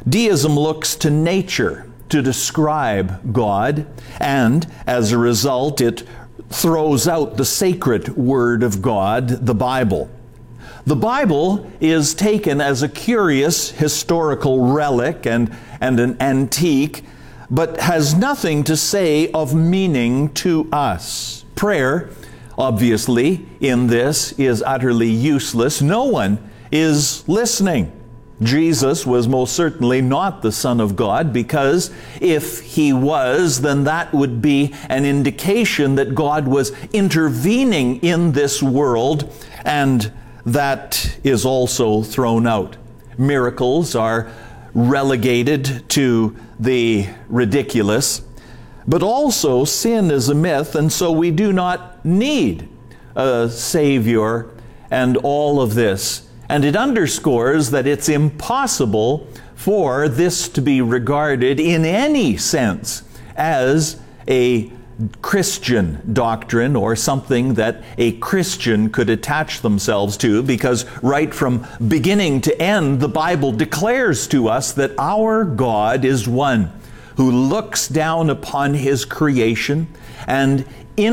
Deism looks to nature to describe God, and as a result, it throws out the sacred Word of God, the Bible. The Bible is taken as a curious historical relic and an antique, but has nothing to say of meaning to us. Prayer, obviously, in this is utterly useless. No one is listening. Jesus was most certainly not the Son of God, because if he was, then that would be an indication that God was intervening in this world, and that is also thrown out. Miracles are relegated to the ridiculous, but also sin is a myth, and so we do not need a Savior and all of this. And it underscores that it's impossible for this to be regarded in any sense as a Christian doctrine or something that a Christian could attach themselves to, because right from beginning to end, the Bible declares to us that our God is one who looks down upon His creation and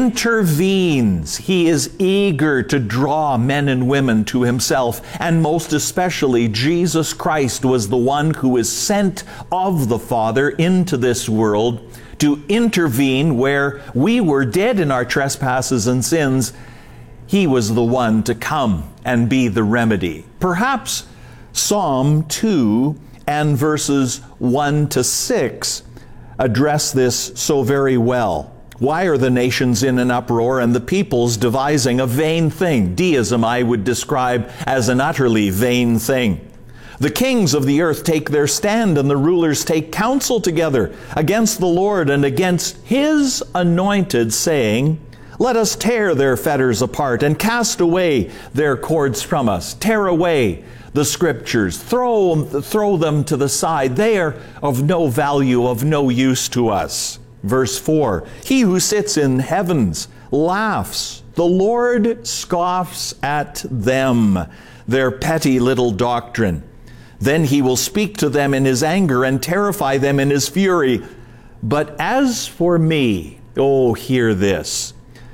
intervenes. He is eager to draw men and women to Himself, and most especially Jesus Christ was the one who is sent of the Father into this world to intervene where we were dead in our trespasses and sins. He was the one to come and be the remedy. Perhaps Psalm 2 and verses 1 to 6 address this so very well. Why are the nations in an uproar and the peoples devising a vain thing? Deism I would describe as an utterly vain thing. The kings of the earth take their stand, and the rulers take counsel together against the Lord and against His anointed, saying, let us tear their fetters apart and cast away their cords from us. Tear away the Scriptures. Throw them to the side. They are of no value, of no use to us. Verse 4, He who sits in heavens laughs. The Lord scoffs at them, their petty little doctrine. Then He will speak to them in His anger and terrify them in His fury. But as for me, oh, hear this.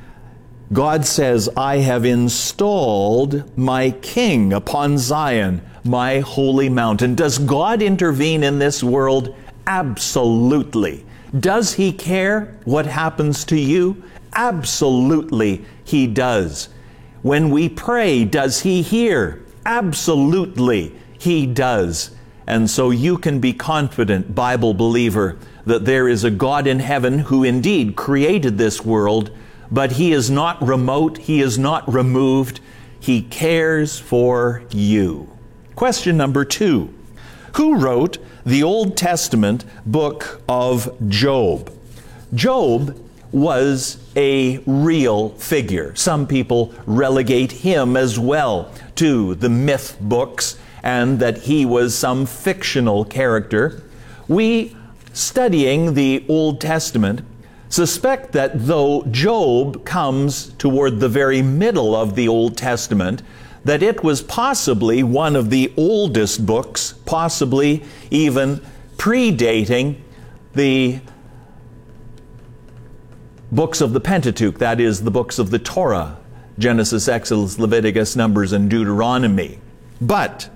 God says, I have installed my King upon Zion, my holy mountain. Does God intervene in this world? Absolutely. Does He care what happens to you? Absolutely, He does. When we pray, does He hear? Absolutely, He does. And so you can be confident, Bible believer, that there is a God in heaven who indeed created this world, but He is not remote, He is not removed. He cares for you. Question number 2. Who wrote the Old Testament book of Job? Job was a real figure. Some people relegate him as well to the myth books, and that he was some fictional character. We, studying the Old Testament, suspect that though Job comes toward the very middle of the Old Testament, that it was possibly one of the oldest books, possibly even predating the books of the Pentateuch, that is, the books of the Torah, Genesis, Exodus, Leviticus, Numbers, and Deuteronomy. But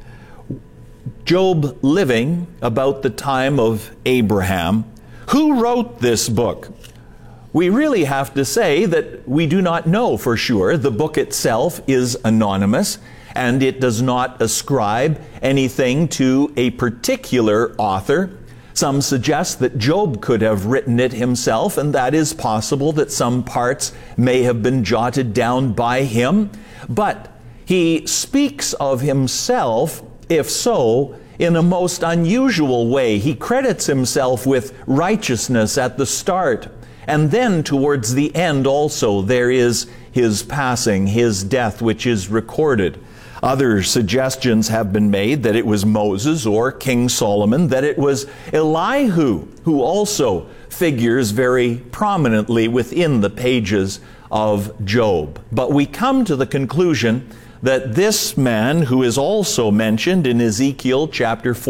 Job living about the time of Abraham, who wrote this book? We really have to say that we do not know for sure. The book itself is anonymous, and it does not ascribe anything to a particular author. Some suggest that Job could have written it himself, and that is possible that some parts may have been jotted down by him. But he speaks of himself, if so, in a most unusual way. He credits himself with righteousness at the start. And then towards the end also there is his passing, his death, which is recorded. Other suggestions have been made that it was Moses or King Solomon, that it was Elihu, who also figures very prominently within the pages of Job. But we come to the conclusion that this man, who is also mentioned in Ezekiel chapter 4,